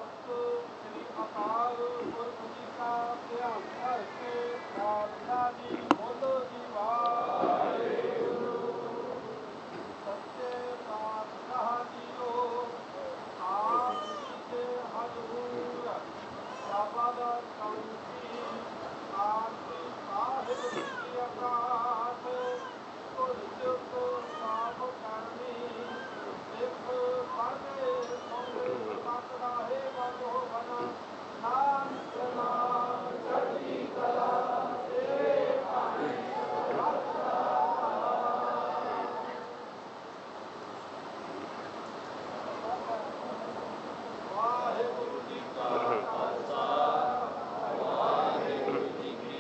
ਸ੍ਰੀ ਅਕਾਲ ਪੁਰਖ ਜੀ ਕਾ ਧਿਆਨ ਧਰ ਕੇ ਪ੍ਰਾਰਥਨਾ ਜੀ ਬੋਲੋ ਜੀ ਵਾਹਿਗੁਰੂ। ਸੱਚੇ ਪਾਤਸ਼ਾਹ ਜੀਓ ਆਪ ਜੀ ਦੇ ਹਜ਼ੂਰ ਸ਼ਬਦ ਕੰਠੀ ਆਰਤੀ ਸਾਹਿਬ ਜੀ ਕੀ ਅਕਾਟ ਭੁੱਲ ਚੁੱਕ